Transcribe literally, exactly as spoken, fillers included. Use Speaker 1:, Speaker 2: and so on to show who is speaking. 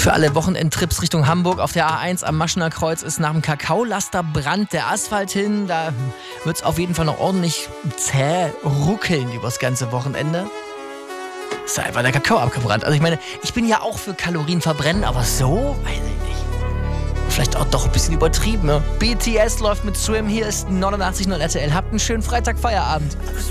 Speaker 1: Für alle Wochenendtrips Richtung Hamburg auf der A eins am Maschener Kreuz ist nach dem Kakaolasterbrand der Asphalt hin. Da wird es auf jeden Fall noch ordentlich zäh ruckeln übers ganze Wochenende. Ist da einfach der Kakao abgebrannt. Also ich meine, ich bin ja auch für Kalorien verbrennen, aber so, weiß ich nicht. Vielleicht auch doch ein bisschen übertrieben, ne? B T S läuft mit Swim. Hier ist neunundachtzig Komma null R T L. Habt einen schönen Freitag, Feierabend.